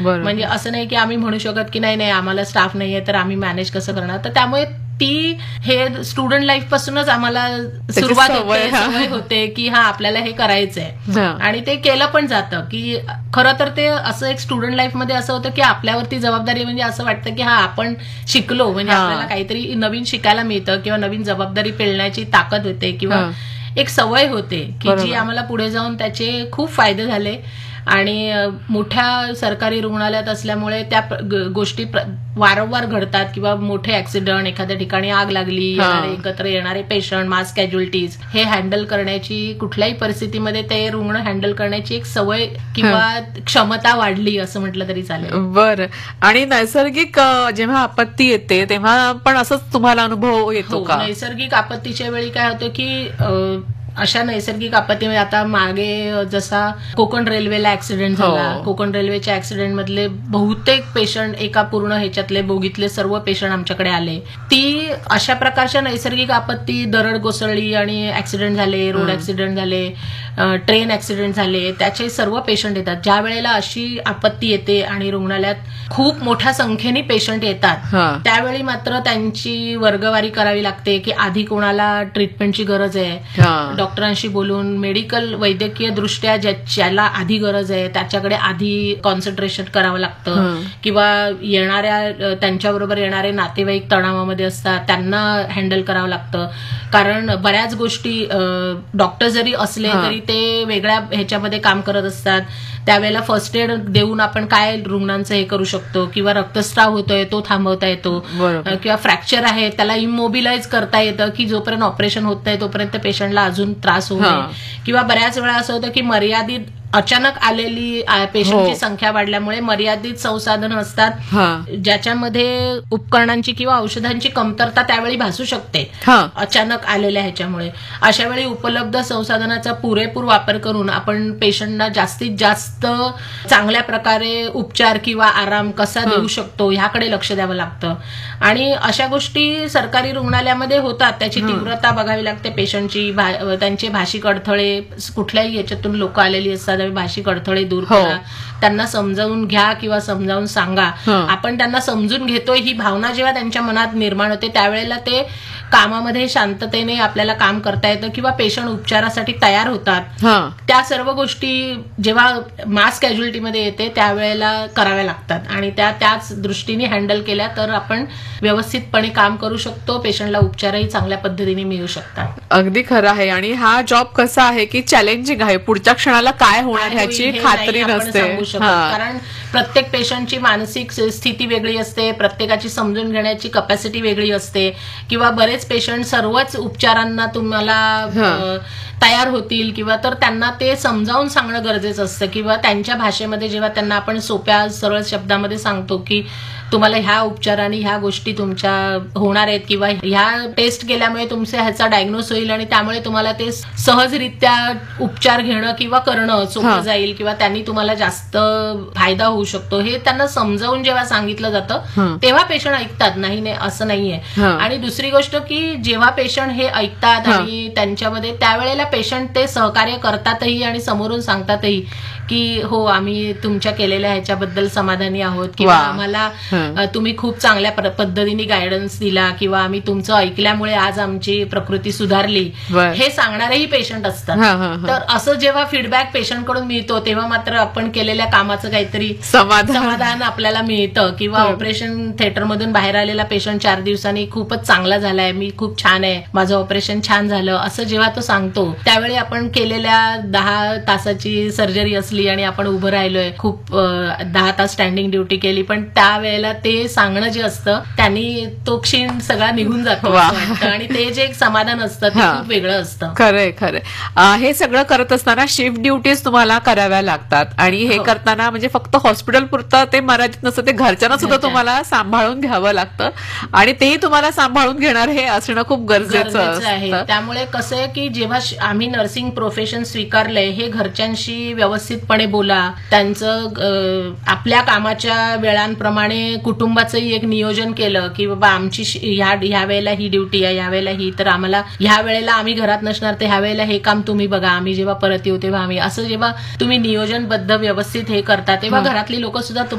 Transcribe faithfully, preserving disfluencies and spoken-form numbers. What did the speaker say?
म्हणजे असं नाही की आम्ही म्हणू शकत की नाही नाही आम्हाला स्टाफ नाहीये तर आम्ही मॅनेज कसं करणार. तर त्यामुळे ती हे स्टुडंट लाईफ पासूनच आम्हाला सुरुवात होते, सवय होते की हा आपल्याला हे करायचंय आणि ते केलं पण जातं. की खरं तर ते असं एक स्टुडंट लाईफ मध्ये असं होतं की आपल्यावरती जबाबदारी म्हणजे असं वाटतं की हा आपण शिकलो म्हणजे आपल्याला काहीतरी नवीन शिकायला मिळतं किंवा नवीन जबाबदारी पेलण्याची ताकद होते किंवा एक सवय होते की जी आम्हाला पुढे जाऊन त्याचे खूप फायदे झाले. आणि मोठ्या सरकारी रुग्णालयात असल्यामुळे त्या गोष्टी वारंवार घडतात किंवा मोठे ऍक्सिडेंट, एखाद्या ठिकाणी आग लागली, येणारे एकत्र येणारे पेशंट, मास कॅज्युअल्टीज हे हँडल करण्याची कुठल्याही परिस्थितीमध्ये ते रुग्ण हँडल करण्याची एक सवय किंवा क्षमता वाढली असं म्हटलं तरी चालेल. बरं. आणि नैसर्गिक जेव्हा आपत्ती येते तेव्हा पण असंच तुम्हाला अनुभव येतो का? नैसर्गिक आपत्तीच्या वेळी काय होतं की अशा नैसर्गिक आपत्तीमध्ये आता मागे जसा कोकण रेल्वेला ऍक्सिडेंट झाला, कोकण रेल्वेच्या ऍक्सिडेंट मधले बहुतेक पेशंट एका पूर्ण ह्याच्यातले बोगीतले सर्व पेशंट आमच्याकडे आले. ती अशा प्रकारच्या नैसर्गिक आपत्ती, दरड कोसळली आणि ऍक्सिडेंट झाले, रोड ऍक्सिडेंट झाले, ट्रेन ऍक्सिडेंट झाले, त्याचे सर्व पेशंट येतात. ज्या वेळेला अशी आपत्ती येते आणि रुग्णालयात खूप मोठ्या संख्येने पेशंट येतात त्यावेळी मात्र त्यांची वर्गवारी करावी लागते की आधी कोणाला ट्रीटमेंटची गरज आहे, डॉक्टरांशी बोलून मेडिकल वैद्यकीय दृष्ट्या ज्याला आधी गरज आहे त्याच्याकडे आधी कॉन्सन्ट्रेशन करावं लागतं किंवा येणाऱ्या त्यांच्याबरोबर येणारे नातेवाईक तणावामध्ये असतात त्यांना हँडल करावं लागतं. कारण बऱ्याच गोष्टी डॉक्टर जरी असले तरी ते वेगळ्या ह्याच्यामध्ये काम करत असतात. त्यावेळेला फर्स्ट एड देऊन आपण काय रुग्णांचं हे करू शकतो किंवा रक्तस्राव होतोय तो थांबवता येतो किंवा फ्रॅक्चर आहे त्याला इमोबिलाइज करता येतं की जोपर्यंत ऑपरेशन होत नाही तोपर्यंत पेशंटला अजून त्रास होऊ नये. किंवा बऱ्याच वेळा असं होतं की मर्यादित अचानक आलेली पेशंटची संख्या वाढल्यामुळे मर्यादित संसाधनं असतात ज्याच्यामध्ये उपकरणांची किंवा औषधांची कमतरता त्यावेळी भासू शकते अचानक आलेल्या ह्याच्यामुळे. अशा वेळी उपलब्ध संसाधनाचा पुरेपूर वापर करून आपण पेशंटना जास्तीत जास्त चांगल्या प्रकारे उपचार किंवा आराम कसा देऊ शकतो ह्याकडे लक्ष द्यावं लागतं. आणि अशा गोष्टी सरकारी रुग्णालयामध्ये होतात. त्याची तीव्रता बघावी लागते पेशंटची, त्यांचे भाषिक अडथळे, कुठल्याही याच्यातून लोक आलेली असतात, भाषिक अडथळे दूर करा, त्यांना समजावून घ्या किंवा समजावून सांगा. आपण त्यांना समजून घेतोय ही भावना जेव्हा त्यांच्या मनात निर्माण होते त्यावेळेला ते कामामध्ये शांततेने आपल्याला काम करता येतं किंवा पेशंट उपचारासाठी तयार होतात. त्या सर्व गोष्टी जेव्हा मास कॅज्युअल्टीमध्ये येते त्यावेळेला कराव्या लागतात आणि त्या त्याच दृष्टीने हँडल केल्या तर आपण व्यवस्थितपणे काम करू शकतो, पेशंटला उपचारही चांगल्या पद्धतीने मिळू शकतात. अगदी खरं आहे. आणि हा जॉब कसा आहे की चॅलेंजिंग आहे, पुढच्या क्षणाला काय होणार ह्याची खात्री नसते. कारण प्रत्येक पेशंटची मानसिक स्थिती वेगळी असते, प्रत्येकाची समजून घेण्याची कपॅसिटी वेगळी असते किंवा बरेच पेशंट सर्वच उपचारांना तुम्हाला तयार होतील किंवा तर त्यांना ते समजावून सांगणं गरजेचं असतं किंवा त्यांच्या भाषेमध्ये जेव्हा त्यांना आपण सोप्या सरळ शब्दामध्ये सांगतो की तुम्हाला ह्या उपचाराने ह्या गोष्टी तुमच्या होणार आहेत किंवा ह्या टेस्ट केल्यामुळे तुमचा ह्याचा डायग्नोस होईल आणि त्यामुळे तुम्हाला ते सहजरित्या उपचार घेणं किंवा करणं सोपं जाईल किंवा त्यांनी तुम्हाला जास्त फायदा होऊ शकतो हे त्यांना समजावून जेव्हा सांगितलं जातं तेव्हा पेशंट ऐकतात. नाही नाही असं नाहीये. आणि दुसरी गोष्ट की जेव्हा पेशंट हे ऐकतात आणि त्यांच्यामध्ये त्यावेळेला पेशंट ते सहकार्य करतातही आणि समोरून सांगतातही की हो आम्ही तुमच्या केलेल्या ह्याच्याबद्दल समाधानी आहोत किंवा आम्हाला तुम्ही खूप चांगल्या पद्धतीने गायडन्स दिला किंवा आम्ही तुमचं ऐकल्यामुळे आज आमची प्रकृती सुधारली हे सांगणारेही पेशंट असतात. तर असं जेव्हा फीडबॅक पेशंट कडून मिळतो तेव्हा मात्र आपण केलेल्या कामाचं काहीतरी समाधान आपल्याला मिळतं. किंवा ऑपरेशन थिएटर मधून बाहेर आलेला पेशंट चार दिवसांनी खूपच चांगला झालाय, मी खूप छान आहे, माझं ऑपरेशन छान झालं असं जेव्हा तो सांगतो त्यावेळी आपण केलेल्या दहा तासाची सर्जरी असली आणि आपण उभं राहिलोय, खूप दहा तास स्टँडिंग ड्युटी केली, पण त्यावेळेला ते सांगणं जे असतं त्यांनी तो क्षीण सगळा निघून जातो आणि ते जे एक समाधान असतं ते खूप वेगळं असतं. खरंय खरंय. हे सगळं करत असताना शिफ्ट ड्युटीज तुम्हाला कराव्या लागतात आणि हे करताना म्हणजे फक्त हॉस्पिटल पुरतं ते मर्यादित नसतं, ते घरच्यांना सुद्धा तुम्हाला सांभाळून घ्यावं लागतं आणि तेही तुम्हाला सांभाळून घेणार हे असणं खूप गरजेचं आहे. त्यामुळे कसं आहे की जेव्हा आम्ही नर्सिंग प्रोफेशन स्वीकारलंय हे घरच्यांशी व्यवस्थित बोला, त्यांचं आपल्या कामाच्या वेळांप्रमाणे कुटुंबाचंही एक नियोजन केलं की बाबा आमची ह्या ह्या वेळेला ही ड्युटी आहे, ह्या वेळेला ही, तर आम्हाला ह्या वेळेला आम्ही घरात नसणार तर ह्या वेळेला हे काम तुम्ही बघा, आम्ही जेव्हा परत येऊ तेव्हा आम्ही, असं जेव्हा तुम्ही नियोजनबद्ध व्यवस्थित हे करता तेव्हा घरातली लोक सुद्धा